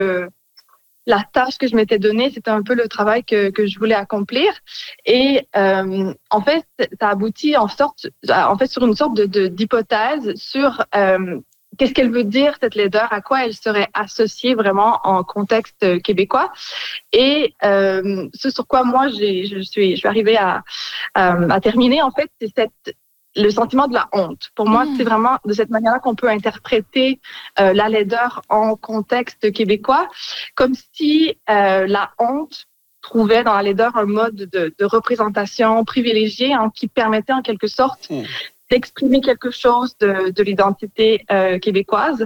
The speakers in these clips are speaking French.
la tâche que je m'étais donnée, c'était un peu le travail que je voulais accomplir. Et en fait, ça aboutit sur une sorte d'hypothèse sur qu'est-ce qu'elle veut dire, cette laideur, à quoi elle serait associée vraiment en contexte québécois. Et ce sur quoi moi, je suis arrivée à terminer, en fait, c'est le sentiment de la honte. Pour moi, c'est vraiment de cette manière qu'on peut interpréter la laideur en contexte québécois, comme si la honte trouvait dans la laideur un mode de représentation privilégiée qui permettait en quelque sorte d'exprimer quelque chose de l'identité québécoise,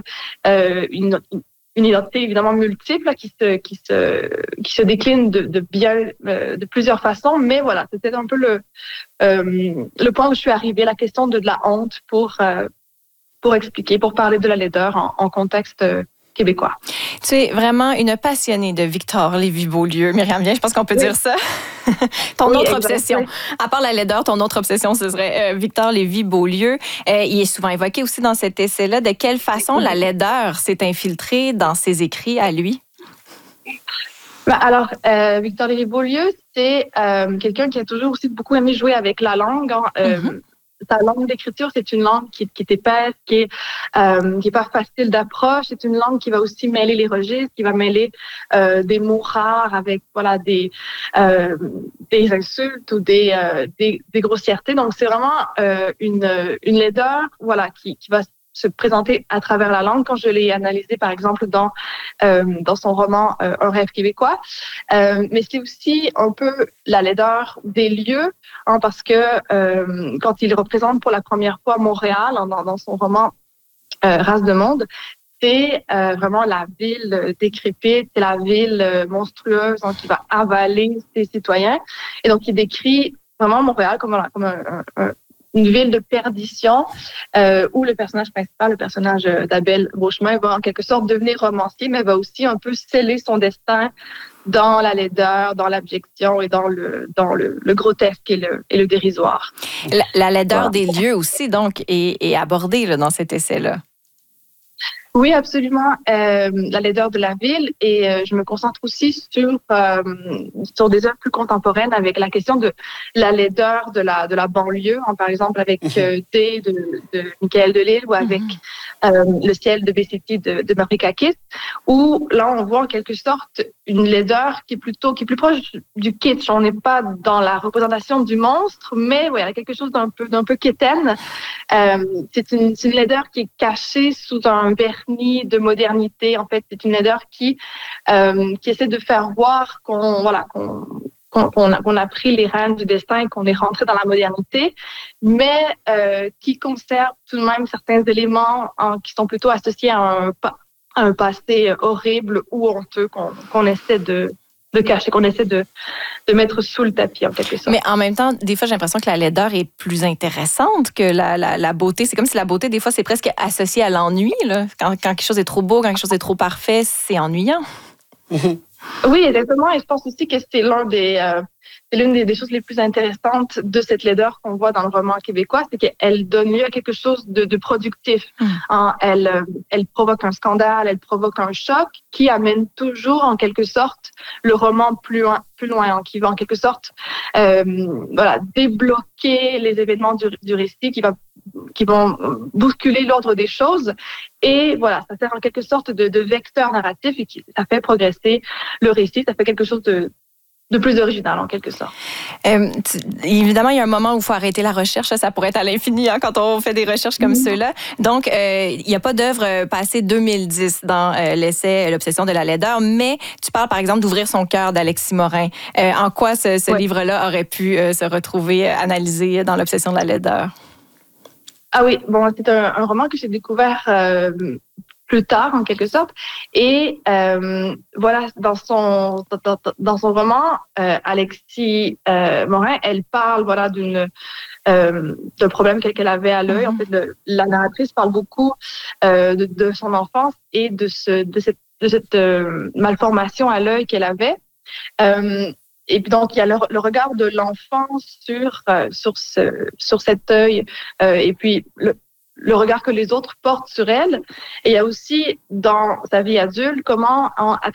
une identité évidemment multiple qui se décline de plusieurs façons, mais voilà, c'était un peu le point où je suis arrivée, la question de la honte pour expliquer, pour parler de la laideur en contexte québécois. Tu es vraiment une passionnée de Victor Lévy-Beaulieu, Myriam Bien, je pense qu'on peut dire ça. Ton autre obsession, à part la laideur, ton autre obsession, ce serait Victor Lévy-Beaulieu. Il est souvent évoqué aussi dans cet essai-là. De quelle façon la laideur s'est infiltrée dans ses écrits à lui? Alors, Victor Lévy-Beaulieu, c'est quelqu'un qui a toujours aussi beaucoup aimé jouer avec la langue. Sa langue d'écriture, c'est une langue qui est épaisse, qui est pas facile d'approche. C'est une langue qui va aussi mêler les registres, qui va mêler des mots rares avec des insultes ou des grossièretés. Donc c'est vraiment une laideur qui va se présenter à travers la langue. Quand je l'ai analysé, par exemple, dans son roman Un rêve québécois. Mais c'est aussi un peu la laideur des lieux, parce que quand il représente pour la première fois Montréal dans son roman Race de monde, c'est vraiment la ville décrépite, c'est la ville monstrueuse qui va avaler ses citoyens. Et donc, il décrit vraiment Montréal comme une ville de perdition où le personnage principal, le personnage d'Abel Beauchemin, va en quelque sorte devenir romancier, mais va aussi un peu sceller son destin dans la laideur, dans l'abjection et dans le grotesque et le dérisoire. La laideur des lieux aussi, donc, est abordée là, dans cet essai-là. Oui, absolument. La laideur de la ville, et je me concentre aussi sur des œuvres plus contemporaines avec la question de la laideur de la banlieue, par exemple avec D de Michael Delisle ou avec Le ciel de Bessetti de Marikakis, où là on voit en quelque sorte une laideur qui est plus proche du kitsch. On n'est pas dans la représentation du monstre, mais il y a quelque chose d'un peu quétaine. C'est une laideur qui est cachée sous un vernis de modernité. En fait, c'est une laideur qui essaie de faire voir qu'on a pris les rênes du destin et qu'on est rentré dans la modernité, mais qui conserve tout de même certains éléments qui sont plutôt associés à un passé horrible ou honteux qu'on essaie de cacher, qu'on essaie de mettre sous le tapis, en quelque sorte. Mais en même temps, des fois, j'ai l'impression que la laideur est plus intéressante que la beauté. C'est comme si la beauté, des fois, c'est presque associé à l'ennui. Là. Quand quelque chose est trop beau, quand quelque chose est trop parfait, c'est ennuyant. Oui, exactement. Et je pense aussi que c'est l'une des choses les plus intéressantes de cette laideur qu'on voit dans le roman québécois, c'est qu'elle donne lieu à quelque chose de productif. Elle provoque un scandale, elle provoque un choc qui amène toujours en quelque sorte le roman plus loin, qui va en quelque sorte débloquer les événements du récit, qui vont bousculer l'ordre des choses. Et voilà, ça sert en quelque sorte de vecteur narratif et ça fait progresser le récit, ça fait quelque chose de plus original, en quelque sorte. Évidemment, il y a un moment où il faut arrêter la recherche. Ça pourrait être à l'infini quand on fait des recherches comme ceux-là. Donc, il n'y a pas d'œuvre passée 2010 dans l'essai L'obsession de la laideur, mais tu parles, par exemple, d'Ouvrir son cœur d'Alexis Morin. En quoi ce livre-là aurait pu se retrouver analysé dans L'obsession de la laideur? Ah oui, bon, c'est un roman que j'ai découvert plus tard, en quelque sorte. Et dans son roman, Alexis Morin, elle parle d'un problème qu'elle avait à l'œil. En fait, la narratrice parle beaucoup de son enfance et de cette malformation à l'œil qu'elle avait. Et puis donc il y a le regard de l'enfant sur cet œil, et puis le regard que les autres portent sur elle. Et il y a aussi, dans sa vie adulte, comment, à